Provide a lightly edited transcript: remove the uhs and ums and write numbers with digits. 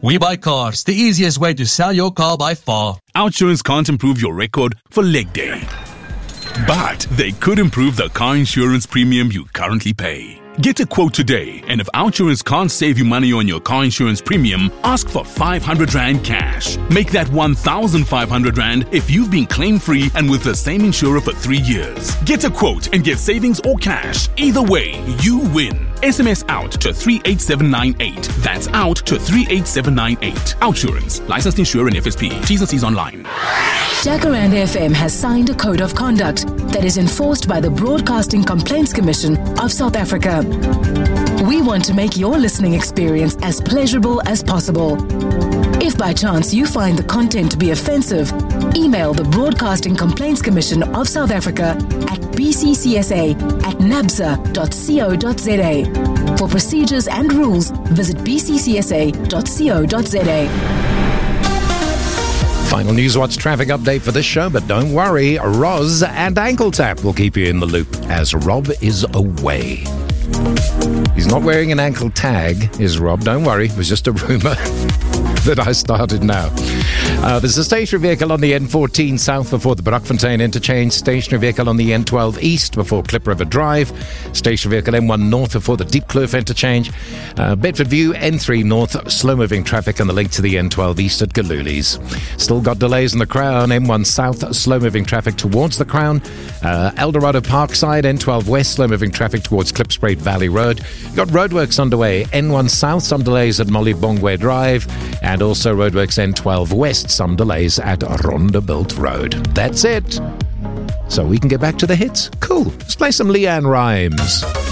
We Buy Cars, the easiest way to sell your car by far. OutSurance can't improve your record for leg day, but they could improve the car insurance premium you currently pay. Get a quote today, and if OutSurance can't save you money on your car insurance premium, ask for 500 Rand cash. Make that 1,500 Rand if you've been claim-free and with the same insurer for 3 years. Get a quote and get savings or cash. Either way, you win. SMS out to 38798. That's out to 38798. OutSurance. Licensed insurer and FSP. T's and C's online. Jacaranda FM has signed a code of conduct that is enforced by the Broadcasting Complaints Commission of South Africa. We want to make your listening experience as pleasurable as possible. If by chance you find the content to be offensive, email the Broadcasting Complaints Commission of South Africa at bccsa@nabsa.co.za. For procedures and rules, visit bccsa.co.za. Final Newswatch traffic update for this show, but don't worry, Roz and Ankle Tap will keep you in the loop as Rob is away. He's not wearing an ankle tag, is Rob. Don't worry, it was just a rumour that I started now. There's a stationary vehicle on the N14 south before the Brakfontein interchange, stationary vehicle on the N12 east before Klip River Drive, stationary vehicle N1 north before the Diep Kloof interchange, Bedford View N3 north, slow-moving traffic on the link to the N12 east at Galuli's. Still got delays in the Crown, N1 south, slow-moving traffic towards the Crown, Eldorado Parkside, N12 west, slow-moving traffic towards Klipspruit Valley Road. Got roadworks underway, N1 south, some delays at Molly Bongwe Drive, and also roadworks N12 west, some delays at Rondebult Road. That's it. So we can get back to the hits. Cool. Let's play some Leanne Rhymes.